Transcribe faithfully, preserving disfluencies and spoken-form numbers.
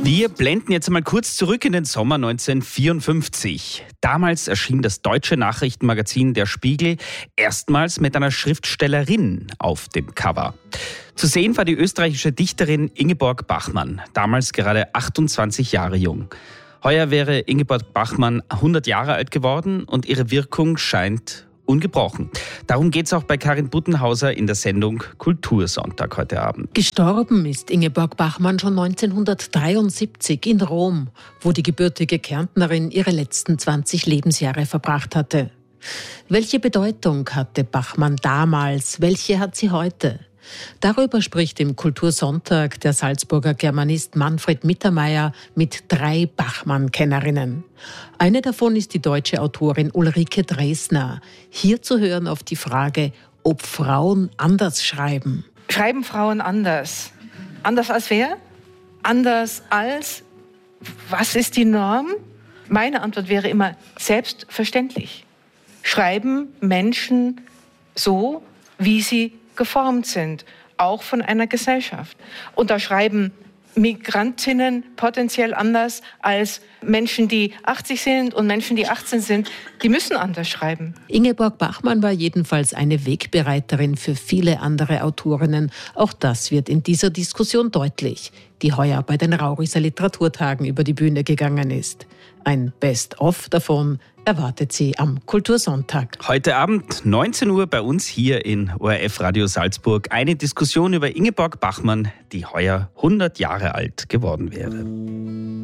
Wir blenden jetzt mal kurz zurück in den Sommer neunzehnhundertvierundfünfzig. Damals erschien das deutsche Nachrichtenmagazin Der Spiegel erstmals mit einer Schriftstellerin auf dem Cover. Zu sehen war die österreichische Dichterin Ingeborg Bachmann, damals gerade achtundzwanzig Jahre jung. Heuer wäre Ingeborg Bachmann hundert Jahre alt geworden und ihre Wirkung scheint ungebrochen. Darum geht es auch bei Karin Buttenhauser in der Sendung Kultursonntag heute Abend. Gestorben ist Ingeborg Bachmann schon neunzehnhundertdreiundsiebzig in Rom, wo die gebürtige Kärntnerin ihre letzten zwanzig Lebensjahre verbracht hatte. Welche Bedeutung hatte Bachmann damals? Welche hat sie heute? Darüber spricht im Kultursonntag der Salzburger Germanist Manfred Mittermeier mit drei Bachmann-Kennerinnen. Eine davon ist die deutsche Autorin Ulrike Dresner. Hier zu hören auf die Frage, ob Frauen anders schreiben. Schreiben Frauen anders? Anders als wer? Anders als? Was ist die Norm? Meine Antwort wäre immer selbstverständlich. Schreiben Menschen so, wie sie geformt sind, auch von einer Gesellschaft. Und da schreiben Migrantinnen potenziell anders als Menschen, die achtzig sind und Menschen, die achtzehn sind. Die müssen anders schreiben. Ingeborg Bachmann war jedenfalls eine Wegbereiterin für viele andere Autorinnen. Auch das wird in dieser Diskussion deutlich, die heuer bei den Rauriser Literaturtagen über die Bühne gegangen ist. Ein Best-of davon erwartet sie am Kultursonntag. Heute Abend neunzehn Uhr bei uns hier in O R F Radio Salzburg eine Diskussion über Ingeborg Bachmann, die heuer hundert Jahre alt geworden wäre.